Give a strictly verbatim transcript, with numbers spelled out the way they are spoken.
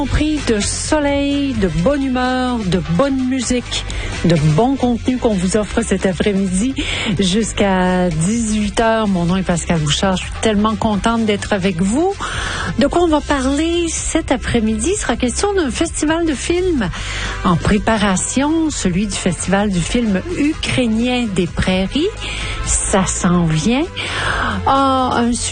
Compris de soleil, de bonne humeur, de bonne musique, de bon contenu qu'on vous offre cet après-midi jusqu'à dix-huit heures. Mon nom est Pascal Bouchard. Je suis tellement contente d'être avec vous. De quoi on va parler cet après-midi? Il sera question d'un festival de films en préparation, celui du festival du film ukrainien des Prairies. Ça s'en vient. Ah, un